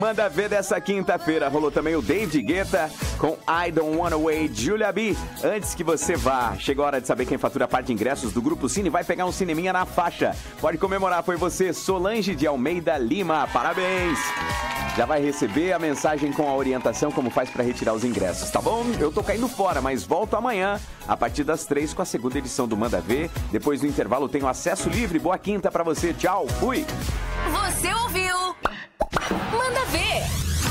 Manda ver dessa quinta-feira. Rolou também o David Guetta com I Don't Wanna Wait, Julia B. Antes que você vá, chegou a hora de saber quem fatura a parte de ingressos do Grupo Cine vai pegar um cineminha na faixa. Pode comemorar, foi você, Solange de Almeida Lima. Parabéns! Já vai receber a mensagem com a orientação como faz para retirar os ingressos, tá bom? Eu tô caindo fora, mas volto amanhã a partir das 3 com a segunda edição do Manda Ver. Depois do intervalo tenho acesso livre. Boa quinta pra você. Tchau. Fui. Você ouviu? Manda Ver.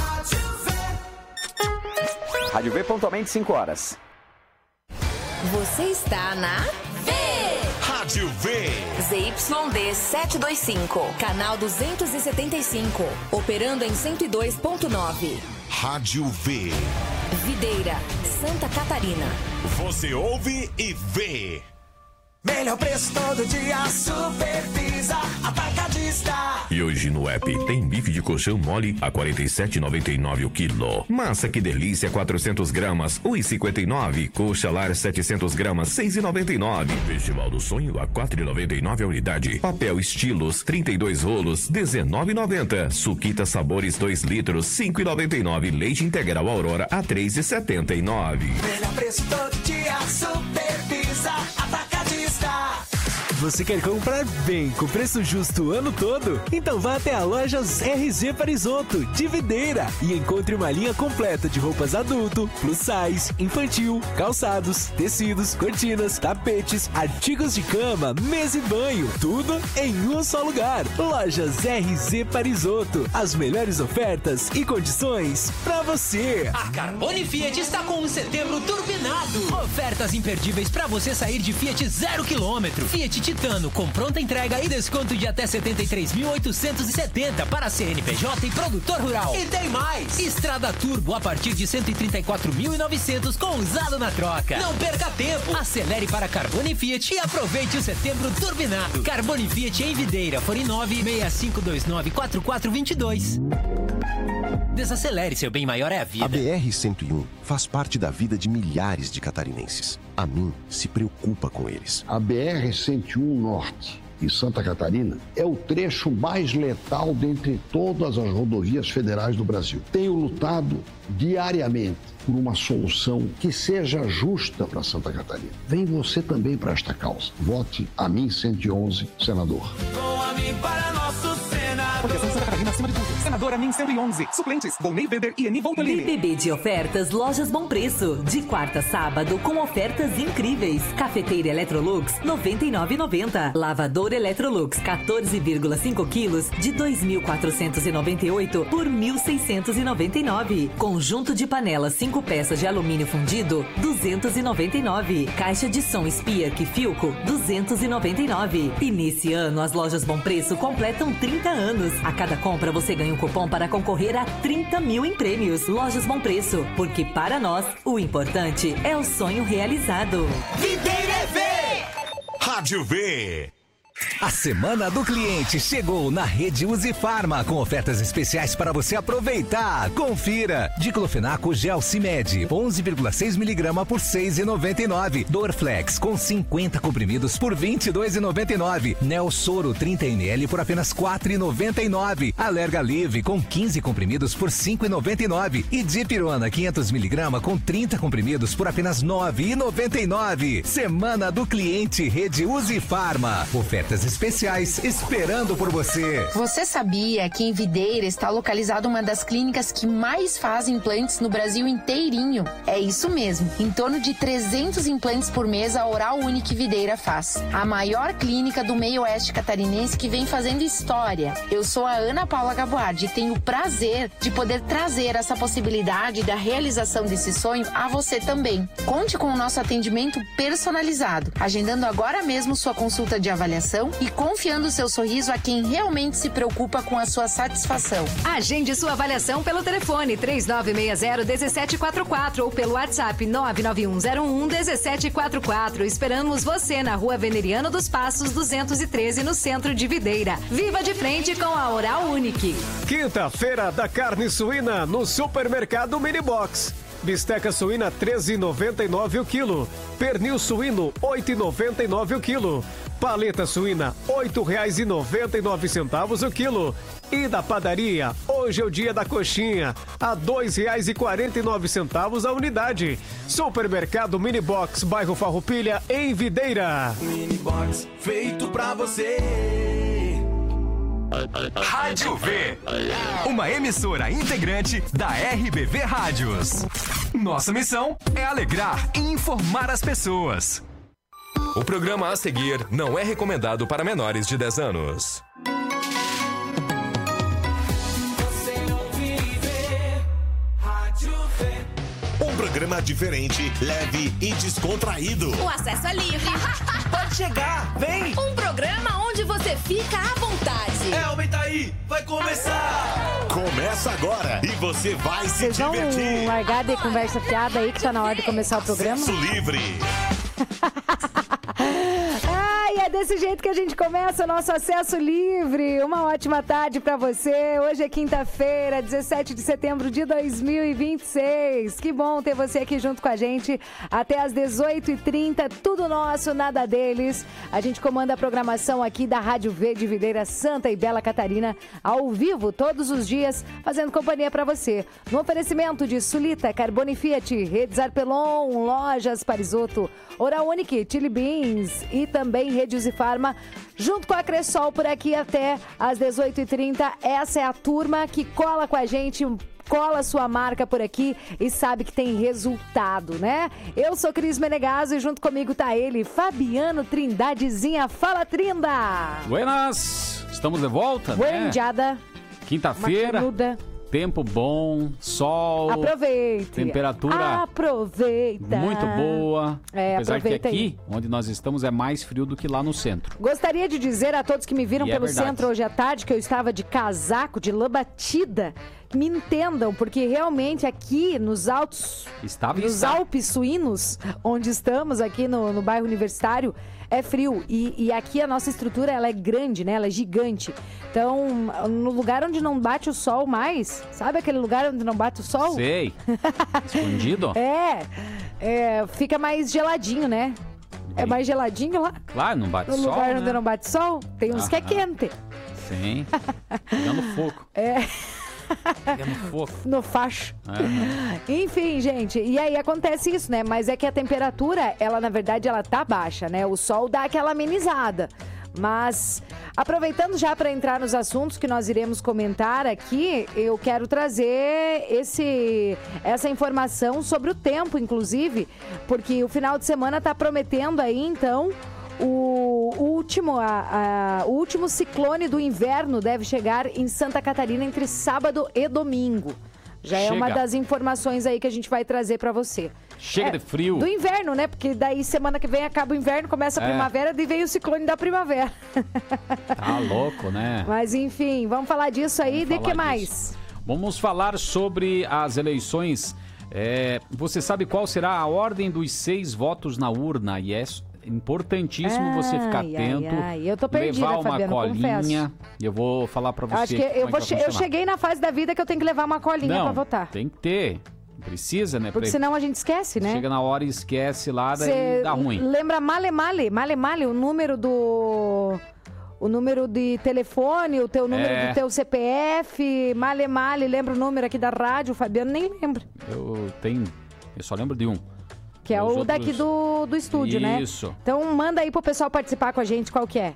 Rádio V pontualmente 5 horas. Você está na Rádio V. ZYD 725, canal 275, operando em 102.9. Rádio V. Videira, Santa Catarina. Você ouve e vê. Melhor preço todo dia, Supervisa Atacadista. E hoje no app tem bife de colchão mole a R$ 47,99 o quilo. Massa que delícia 400 gramas, R$ 1,59. Coxa lar 700 gramas, R$ 6,99. Festival do Sonho a R$ 4,99 a unidade. Papel estilos 32 rolos, R$ 19,90. Suquita sabores 2 litros, R$ 5,99. Leite integral Aurora a R$ 3,79. Melhor preço todo dia, Supervisa Atacadista. Você quer comprar bem, com preço justo o ano todo? Então vá até a Lojas RZ Parisoto, de Videira, e encontre uma linha completa de roupas adulto, plus size, infantil, calçados, tecidos, cortinas, tapetes, artigos de cama, mesa e banho, tudo em um só lugar. Lojas RZ Parisoto, as melhores ofertas e condições pra você. A Carbone Fiat está com um setembro turbinado. Ofertas imperdíveis para você sair de Fiat 0 km. Fiat Titano com pronta entrega e desconto de até 73.870 para CNPJ e produtor rural. E tem mais! Estrada Turbo a partir de 134.900 com usado na troca. Não perca tempo! Acelere para Carbone Fiat e aproveite o setembro turbinado. Carbone Fiat em Videira, fone 965294422. Desacelere, seu bem maior é a vida. A BR-101 faz parte da vida de milhares de catarinenses. A mim se preocupa com eles. A BR-101 Norte e Santa Catarina é o trecho mais letal dentre todas as rodovias federais do Brasil. Tenho lutado diariamente por uma solução que seja justa para Santa Catarina. Vem você também para esta causa. Vote a mim 111, senador. Com a mim para nosso senador. Proteção Santa Catarina acima de tudo. Senadora Min 111. Suplentes, Volney Weber e Eni Voltolini. BBB de ofertas Lojas Bom Preço. De quarta a sábado com ofertas incríveis. Cafeteira Electrolux, R$ 99,90. Lavador Electrolux, 14,5 quilos, de 2.498 por 1.699. Conjunto de panelas 5 peças de alumínio fundido, 299. Caixa de som Spiark Filco, 299. E nesse ano as Lojas Bom Preço completam 30 anos. A cada compra você ganha um cupom para concorrer a 30 mil em prêmios. Lojas Bom Preço, porque para nós o importante é o sonho realizado. Videira V. Rádio V. A Semana do Cliente chegou na Rede Uzifarma com ofertas especiais para você aproveitar. Confira. Diclofenaco Gel Cimed, 11,6 mg por R$ 6,99. Dorflex com 50 comprimidos por R$ 22,99. Neosoro 30 ml por apenas R$ 4,99. Alerga Live com 15 comprimidos por R$ 5,99. E Dipirona 500 mg com 30 comprimidos por apenas R$ 9,99. Semana do Cliente Rede Uzifarma. Ofertas especiais esperando por você. Você sabia que em Videira está localizada uma das clínicas que mais fazem implantes no Brasil inteirinho? É isso mesmo. Em torno de 300 implantes por mês a Oral Unique Videira faz. A maior clínica do meio oeste catarinense que vem fazendo história. Eu sou a Ana Paula Gaboardi e tenho o prazer de poder trazer essa possibilidade da realização desse sonho a você também. Conte com o nosso atendimento personalizado, agendando agora mesmo sua consulta de avaliação e confiando seu sorriso a quem realmente se preocupa com a sua satisfação. Agende sua avaliação pelo telefone 3960-1744 ou pelo WhatsApp 99101-1744. Esperamos você na Rua Veneriano dos Passos 213, no centro de Videira. Viva de frente com a Oral Unique. Quinta-feira da carne suína no Supermercado Mini Box. Bisteca suína, R$ 13,99 o quilo. Pernil suíno, R$ 8,99 o quilo. Paleta suína, R$ 8,99 o quilo. E da padaria, hoje é o dia da coxinha, a R$ 2,49 a unidade. Supermercado Minibox, bairro Farroupilha, em Videira. Minibox, feito pra você. Rádio V, uma emissora integrante da RBV Rádios. Nossa missão é alegrar e informar as pessoas. O programa a seguir não é recomendado para menores de 10 anos. Um programa diferente, leve e descontraído. O acesso é livre. Pode chegar, vem! Um programa onde você fica à vontade. Aumenta aí, vai começar! Começa agora e você vai se Vocês vão divertir. largar de conversa fiada aí que tá na hora de começar o programa? Acesso livre. Ai, é desse jeito que a gente começa o nosso acesso livre. Uma ótima tarde pra você. Hoje é quinta-feira, 17 de setembro de 2026. Que bom ter você aqui junto com a gente até às 18h30. Tudo nosso, nada deles. A gente comanda a programação aqui da Rádio V de Videira, Santa e Bela Catarina, ao vivo, todos os dias, fazendo companhia pra você. No oferecimento de Sulita, Carbone Fiat, Redes Arpelon, Lojas Parisotto, Oral Unique, Chili Beans e também Rede Uzifarma, junto com a Cressol por aqui até às 18h30. Essa é a turma que cola com a gente, cola sua marca por aqui e sabe que tem resultado, né? Eu sou Cris Menegaso e junto comigo tá ele, Fabiano Trindadezinha. Fala, Trinda! Buenas! Estamos de volta, Boa indiada. Quinta-feira. Tempo bom, sol. Aproveite. Temperatura Aproveita. muito boa. Apesar aproveita que aqui, onde nós estamos, é mais frio do que lá no centro. Gostaria de dizer a todos que me viram E pelo verdade. centro hoje à tarde que eu estava de casaco, de lã batida. Me entendam, porque realmente aqui nos Alpes Suínos, onde estamos aqui no bairro Universitário, é frio. E aqui a nossa estrutura ela é grande, né? Ela é gigante. Então, no lugar onde não bate o sol mais, sabe aquele lugar onde não bate o sol? Sei. Escondido? Fica mais geladinho, né? É mais geladinho lá? Claro, não bate No sol, lugar né? onde não bate sol, tem uns que é quente. Sim. Pegando fogo. Pegando fogo. No facho. Enfim, gente, e aí acontece isso, né? Mas é que a temperatura, ela na verdade, ela tá baixa, né? O sol dá aquela amenizada. Mas, aproveitando já para entrar nos assuntos que nós iremos comentar aqui, eu quero trazer essa informação sobre o tempo, inclusive, porque o final de semana tá prometendo aí, então, o último ciclone do inverno deve chegar em Santa Catarina entre sábado e domingo. Já é uma das informações aí que a gente vai trazer pra você. Chega de frio. Do inverno, né? Porque daí semana que vem acaba o inverno, começa a primavera, daí vem o ciclone da primavera. Tá louco, né? Mas enfim, vamos falar disso aí. De que mais? Vamos falar sobre as eleições. Você sabe qual será a ordem dos 6 votos na urna? E é importantíssimo você ficar atento. Eu tô perdida, levar uma Fabiano, colinha. confesso. E eu vou falar pra você. Acho que eu cheguei na fase da vida que eu tenho que levar uma colinha pra votar. Tem que ter. Precisa, né? Porque senão a gente esquece, né? Chega na hora e esquece lá, daí dá ruim. Lembra male, o número do... O número de telefone, o teu número do teu CPF, male, lembra o número aqui da rádio, o Fabiano nem lembra. Eu só lembro de um. Que é o daqui do estúdio, né? Isso. Então manda aí pro pessoal participar com a gente, qual que é?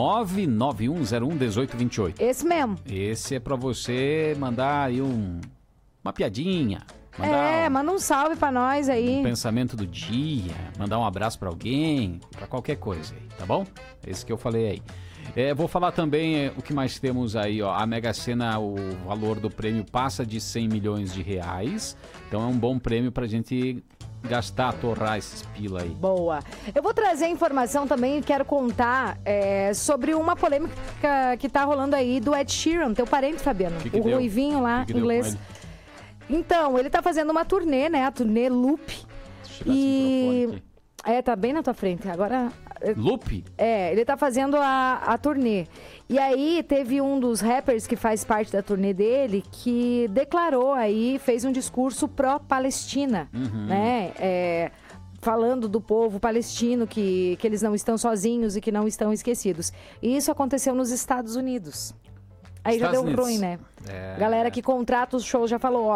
991011828. Esse mesmo. Esse é pra você mandar aí uma piadinha. Manda um salve pra nós aí. Um pensamento do dia, mandar um abraço pra alguém, pra qualquer coisa aí, tá bom? Esse que eu falei aí. Vou falar também o que mais temos aí, ó. A Mega Sena, o valor do prêmio passa de 100 milhões de reais. Então é um bom prêmio pra gente gastar, torrar esses pila aí. Boa. Eu vou trazer informação também e quero contar sobre uma polêmica que tá rolando aí do Ed Sheeran, teu parente, Fabiano. Que o deu? ruivinho lá, Que deu inglês. Então, ele tá fazendo uma turnê, né? A turnê Loop. Deixa eu tirar esse microfone aqui. Tá bem na tua frente. Agora Lupe? Ele tá fazendo a turnê. E aí teve um dos rappers que faz parte da turnê dele que declarou aí, fez um discurso pró-Palestina, né? Falando do povo palestino, que eles não estão sozinhos e que não estão esquecidos. E isso aconteceu nos Estados Unidos. Aí já deu ruim, né? Galera que contrata os shows já falou,